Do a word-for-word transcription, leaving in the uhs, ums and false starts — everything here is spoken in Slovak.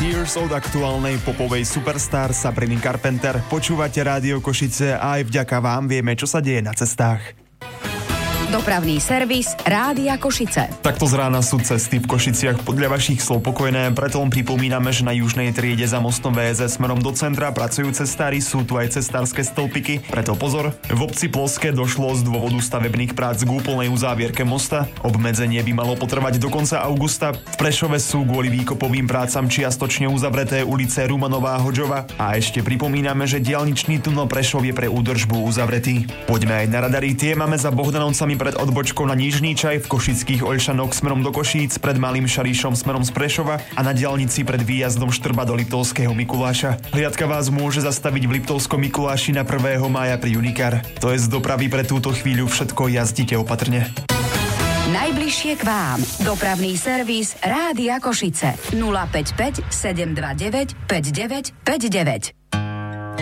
Tears od aktuálnej popovej superstar Sabriny Carpenter. Počúvate Rádio Košice a aj vďaka vám vieme, čo sa deje na cestách. Dopravný servis Rádia Košice. Takto z rána sú cesty v Košiciach podľa vašich slov pokojné, preto len pripomíname, že na južnej triede za mostom vé es es smerom do centra pracujú cestári, sú tu aj cestárske stĺpiky, preto pozor. V obci Ploské došlo z dôvodu stavebných prác k úplnej uzávierke mosta. Obmedzenie by malo potrvať do konca augusta. V Prešove sú kvôli výkopovým prácam čiastočne uzavreté ulice Rumanová a Hodžova. A ešte pripomíname, že diaľničný tunel Prešov je pre údržbu uzavretý. Poďme aj na radary, tie máme za Bohdanovcami pred odbočkou na Nižný Čaj, v Košických Oľšanoch smerom do Košíc, pred Malým Šarišom smerom z Prešova a na diaľnici pred výjazdom Štrba do Liptovského Mikuláša. Hliadka vás môže zastaviť v Liptovskom Mikuláši na prvého mája pri Unikar. To je z dopravy pre túto chvíľu všetko, jazdite opatrne. Najbližšie k vám. Dopravný servis Rádia Košice. nula päť päť sedem dva deväť päť deväť päť deväť.